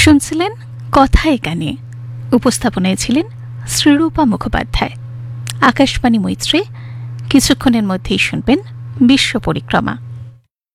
শুনছিলেন কথায় কানে। উপস্থাপনায় ছিলেন শ্রীরূপা মুখোপাধ্যায়। আকাশবাণী মৈত্রী। কিছুক্ষণের মধ্যেই শুনবেন বিশ্ব পরিক্রমা।